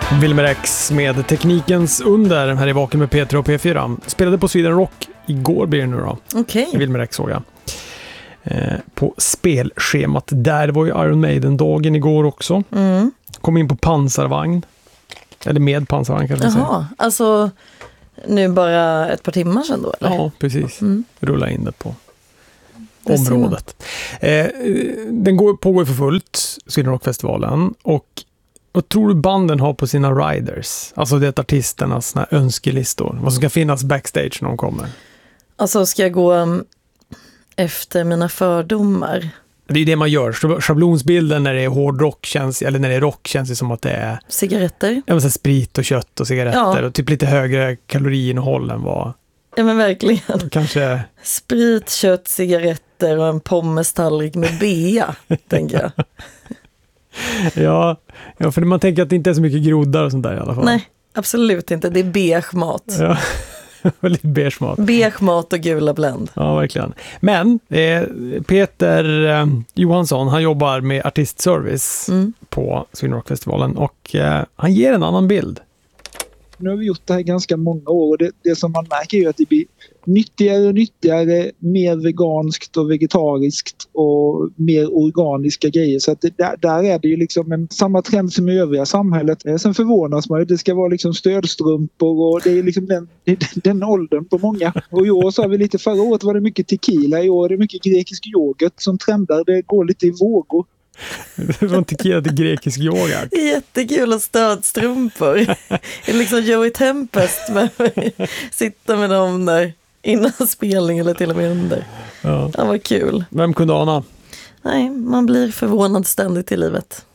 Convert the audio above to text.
Wilmer X med teknikens under här i Vaken med Peter och P4. Spelade på Sweden Rock igår blir det nu då. Okej. Wilmer X såg jag. På spelschemat där var ju Iron Maiden-dagen igår också. Kom in på pansarvagn. Eller med pansarvagn kan man säga. Jaha, alltså nu bara ett par timmar sedan då eller? Ja, precis. Rulla in det på Det området. Den pågår för fullt, Sweden Rock-festivalen. Och vad tror du banden har på sina riders? Alltså det är artisternas önskelistor. Vad som ska finnas backstage när de kommer. Alltså ska jag gå efter mina fördomar? Det är ju det man gör. Schablonsbilden när det är hårdrock känns, eller när det är rock känns det som att det är Cigaretter? Ja, men så sprit och kött och cigaretter. Ja. Och typ lite högre kaloriinnehåll än vad Ja men verkligen. kanske. Sprit, kött, cigaretter och en pommestallrik med bea, tänker jag. Ja, för man tänker att det inte är så mycket groddar och sånt där i alla fall. Nej, absolut inte. Det är beige mat. Ja, väldigt beige mat. Beige mat och gula Blend. Ja, verkligen. Men Peter Johansson, han jobbar med artistservice på Sweden Rock-festivalen och han ger en annan bild. Nu har vi gjort det här ganska många år och det som man märker är att det blir nyttigare och nyttigare, mer veganskt och vegetariskt och mer organiska grejer. Så att där är det ju liksom samma trend som i övriga samhället. Sen förvånas man ju, det ska vara liksom stödstrumpor och det är liksom den åldern på många. Och i år så har vi lite, förra året var det mycket tequila, i år är det mycket grekisk yoghurt som trendar, det går lite i vågor. Från tequila till grekisk yoga. Jättekul och stödstrumpor. Det är liksom Joey Tempest med sitta med dem där innan spelning eller till och med under. Ja. Det var kul. Vem kunde ana? Nej, man blir förvånad ständigt i livet.